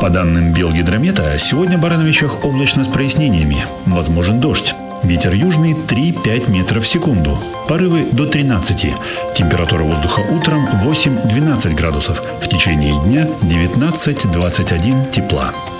По данным Белгидромета, сегодня в Барановичах облачно с прояснениями. Возможен дождь. Ветер южный 3-5 метров в секунду. Порывы до 13. Температура воздуха утром 8-12 градусов. В течение дня 19-21 тепла.